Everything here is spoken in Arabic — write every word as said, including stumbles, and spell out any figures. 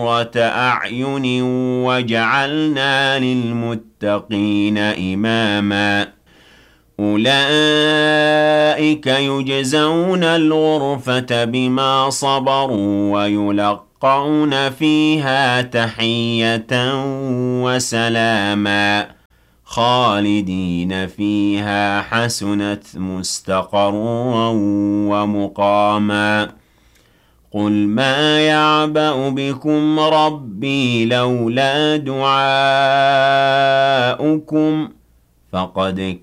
قرة أعين وجعلنا للمتقين إماما أولئك يجزون الغرفة بما صبروا ويلقون فيها تحية وسلاما خالدين فيها حسنت مستقرا ومقاما قل ما يعبأ بكم ربي لولا دعاؤكم فقد